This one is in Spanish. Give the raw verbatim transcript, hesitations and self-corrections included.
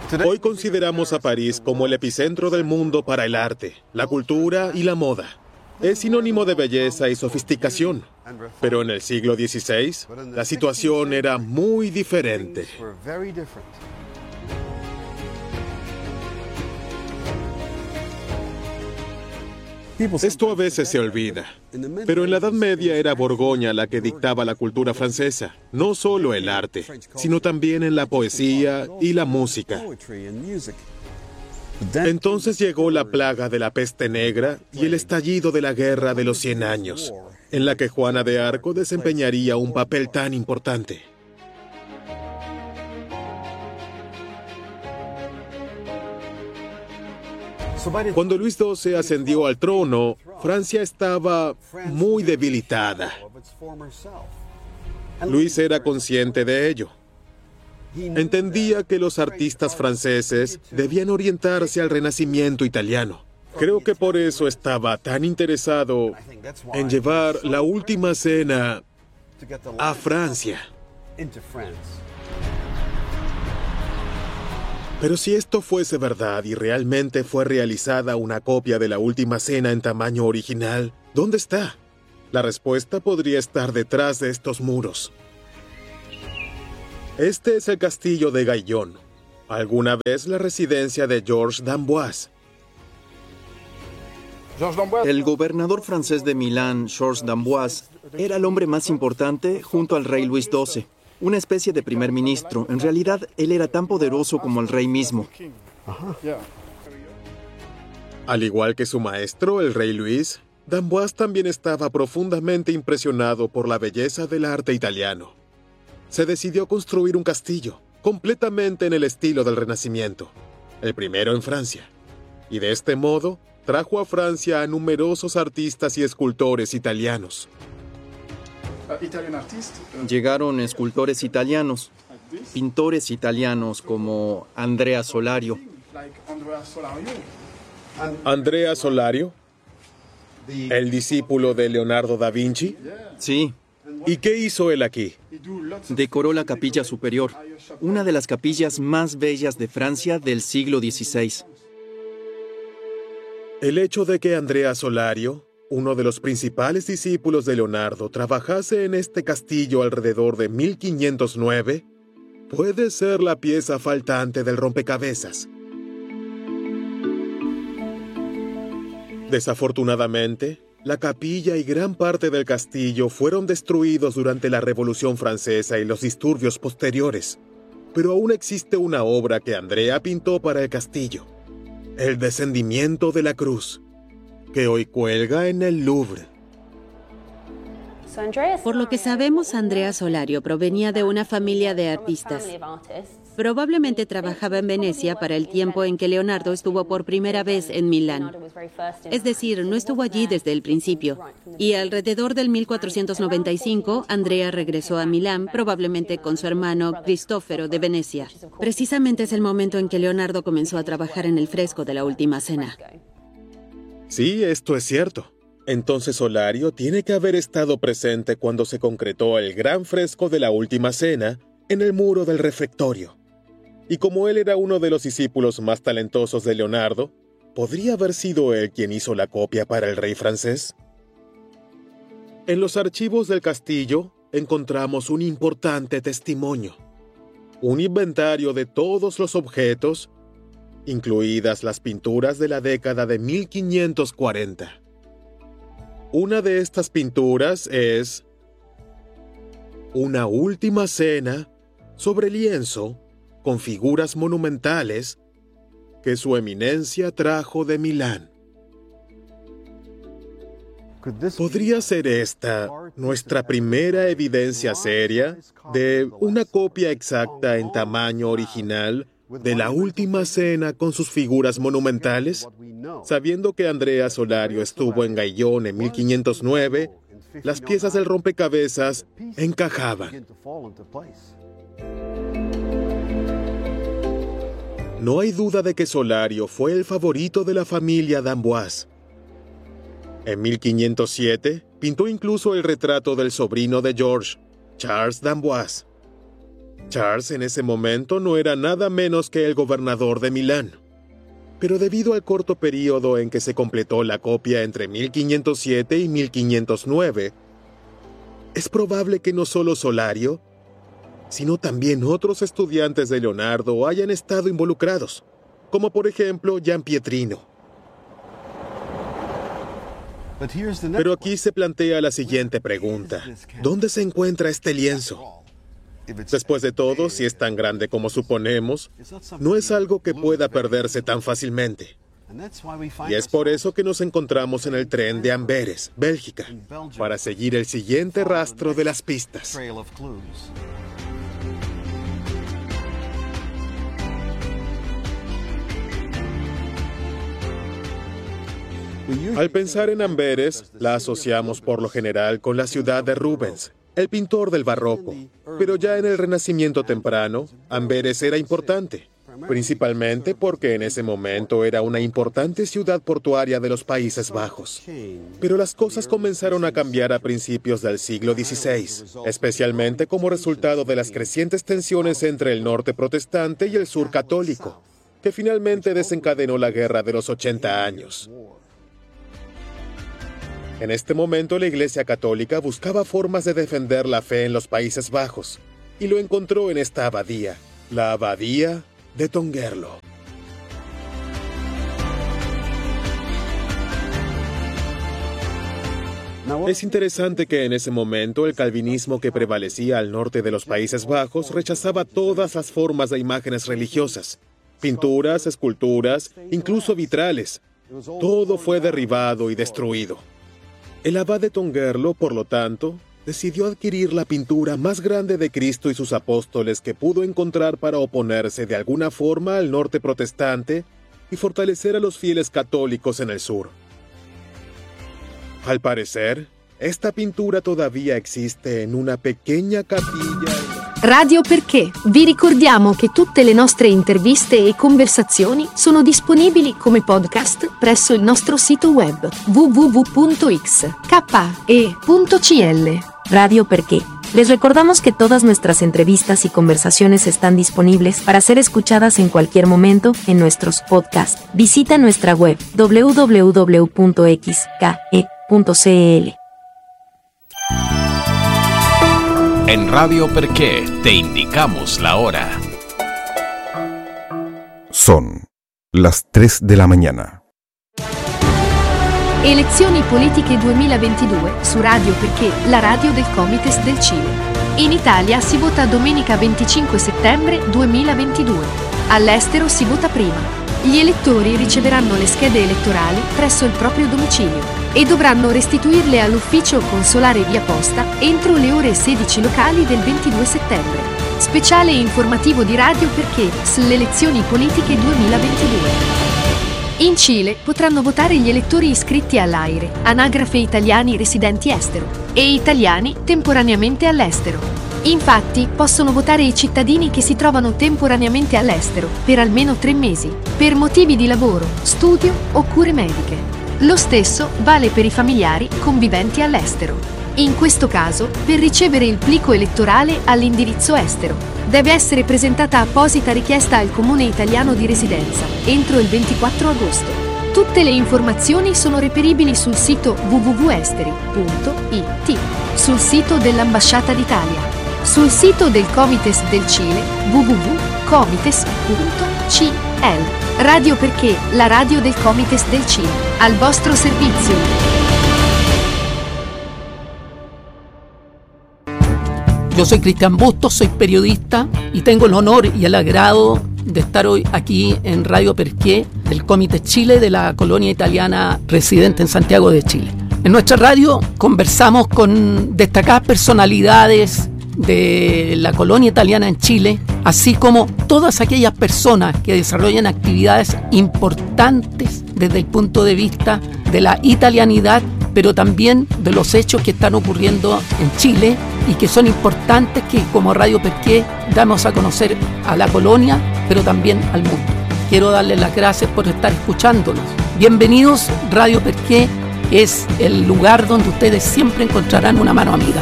Hoy consideramos a París como el epicentro del mundo para el arte, la cultura y la moda. Es sinónimo de belleza y sofisticación. Pero en el siglo dieciséis, la situación era muy diferente. Esto a veces se olvida, pero en la Edad Media era Borgoña la que dictaba la cultura francesa, no solo el arte, sino también en la poesía y la música. Entonces llegó la plaga de la peste negra y el estallido de la Guerra de los Cien Años, en la que Juana de Arco desempeñaría un papel tan importante. Cuando Luis doce ascendió al trono, Francia estaba muy debilitada. Luis era consciente de ello. Entendía que los artistas franceses debían orientarse al Renacimiento italiano. Creo que por eso estaba tan interesado en llevar la Última Cena a Francia. Pero si esto fuese verdad y realmente fue realizada una copia de la Última Cena en tamaño original, ¿dónde está? La respuesta podría estar detrás de estos muros. Este es el castillo de Gaillon, alguna vez la residencia de Georges d'Amboise. El gobernador francés de Milán, Georges d'Amboise, era el hombre más importante junto al rey Luis doce. Una especie de primer ministro. En realidad, él era tan poderoso como el rey mismo. Al igual que su maestro, el rey Luis, d'Amboise también estaba profundamente impresionado por la belleza del arte italiano. Se decidió construir un castillo, completamente en el estilo del Renacimiento, el primero en Francia. Y de este modo, trajo a Francia a numerosos artistas y escultores italianos. Llegaron escultores italianos, pintores italianos como Andrea Solario. ¿Andrea Solario? ¿El discípulo de Leonardo da Vinci? Sí. ¿Y qué hizo él aquí? Decoró la capilla superior, una de las capillas más bellas de Francia del siglo dieciséis. El hecho de que Andrea Solario, uno de los principales discípulos de Leonardo, trabajase en este castillo alrededor de mil quinientos nueve, puede ser la pieza faltante del rompecabezas. Desafortunadamente, la capilla y gran parte del castillo fueron destruidos durante la Revolución Francesa y los disturbios posteriores. Pero aún existe una obra que Andrea pintó para el castillo, El descendimiento de la cruz, que hoy cuelga en el Louvre. Por lo que sabemos, Andrea Solario provenía de una familia de artistas. Probablemente trabajaba en Venecia para el tiempo en que Leonardo estuvo por primera vez en Milán. Es decir, no estuvo allí desde el principio. Y alrededor del mil cuatrocientos noventa y cinco, Andrea regresó a Milán, probablemente con su hermano Cristoforo de Venecia. Precisamente es el momento en que Leonardo comenzó a trabajar en el fresco de la Última Cena. Sí, esto es cierto. Entonces Solario tiene que haber estado presente cuando se concretó el gran fresco de la Última Cena en el muro del refectorio. Y como él era uno de los discípulos más talentosos de Leonardo, ¿podría haber sido él quien hizo la copia para el rey francés? En los archivos del castillo encontramos un importante testimonio, un inventario de todos los objetos, incluidas las pinturas de la década de mil quinientos cuarenta. Una de estas pinturas es una Última Cena sobre lienzo con figuras monumentales que su eminencia trajo de Milán. ¿Podría ser esta nuestra primera evidencia seria de una copia exacta en tamaño original de la Última Cena con sus figuras monumentales? Sabiendo que Andrea Solario estuvo en Gaillon en mil quinientos nueve, las piezas del rompecabezas encajaban. No hay duda de que Solario fue el favorito de la familia d'Amboise. En mil quinientos siete, pintó incluso el retrato del sobrino de Georges, Charles d'Amboise. Charles en ese momento no era nada menos que el gobernador de Milán. Pero debido al corto periodo en que se completó la copia entre mil quinientos siete y mil quinientos nueve, es probable que no solo Solario, sino también otros estudiantes de Leonardo hayan estado involucrados, como por ejemplo Giampietrino. Pero aquí se plantea la siguiente pregunta: ¿dónde se encuentra este lienzo? Después de todo, si es tan grande como suponemos, no es algo que pueda perderse tan fácilmente. Y es por eso que nos encontramos en el tren de Amberes, Bélgica, para seguir el siguiente rastro de las pistas. Al pensar en Amberes, la asociamos por lo general con la ciudad de Rubens, el pintor del barroco. Pero ya en el Renacimiento temprano, Amberes era importante, principalmente porque en ese momento era una importante ciudad portuaria de los Países Bajos. Pero las cosas comenzaron a cambiar a principios del siglo dieciséis, especialmente como resultado de las crecientes tensiones entre el norte protestante y el sur católico, que finalmente desencadenó la Guerra de los ochenta años. En este momento la Iglesia Católica buscaba formas de defender la fe en los Países Bajos, y lo encontró en esta abadía, la Abadía de Tongerlo. Es interesante que en ese momento el calvinismo que prevalecía al norte de los Países Bajos rechazaba todas las formas de imágenes religiosas, pinturas, esculturas, incluso vitrales. Todo fue derribado y destruido. El abad de Tongerlo, por lo tanto, decidió adquirir la pintura más grande de Cristo y sus apóstoles que pudo encontrar para oponerse de alguna forma al norte protestante y fortalecer a los fieles católicos en el sur. Al parecer, esta pintura todavía existe en una pequeña capilla. Radio Perché. Vi ricordiamo che tutte le nostre interviste e conversazioni sono disponibili come podcast presso il nostro sito web w w w punto x k e punto c l. Radio Perché. Les recordamos que todas nuestras entrevistas y conversaciones están disponibles para ser escuchadas en cualquier momento en nuestros podcasts. Visita nuestra web w w w punto x k e punto c l. En Radio Perché te indicamos la hora. Son las tres de la mañana. Elezioni politiche duemilaventidue su Radio Perché, la radio del Comites del Cile. In Italia si vota domenica venticinque settembre duemilaventidue. All'estero si vota prima. Gli elettori riceveranno le schede elettorali presso il proprio domicilio e dovranno restituirle all'ufficio consolare via posta entro le ore sedici locali del ventidue settembre. Speciale informativo di Radio Perché sulle elezioni politiche duemilaventidue. In Cile potranno votare gli elettori iscritti all'AIRE, anagrafe italiani residenti estero, e italiani temporaneamente all'estero. Infatti, possono votare i cittadini che si trovano temporaneamente all'estero per almeno tre mesi, per motivi di lavoro, studio o cure mediche. Lo stesso vale per i familiari conviventi all'estero. In questo caso, per ricevere il plico elettorale all'indirizzo estero, deve essere presentata apposita richiesta al comune italiano di residenza entro il ventiquattro agosto. Tutte le informazioni sono reperibili sul sito w w w punto esteri punto i t, sul sito dell'Ambasciata d'Italia, sul sito del Comites del Cile w w w punto comites punto c l. Radio Perché, la radio del Comites del Cile, al vostro servizio. Yo soy Cristian Bustos, soy periodista y tengo el honor y el agrado de estar hoy aquí en Radio Perché del Comites Chile de la colonia italiana residente en Santiago de Chile. En nuestra radio conversamos con destacadas personalidades de la colonia italiana en Chile, así como todas aquellas personas que desarrollan actividades importantes desde el punto de vista de la italianidad, pero también de los hechos que están ocurriendo en Chile y que son importantes que como Radio Perché damos a conocer a la colonia, pero también al mundo. Quiero darles las gracias por estar escuchándonos. Bienvenidos, Radio Perché es el lugar donde ustedes siempre encontrarán una mano amiga.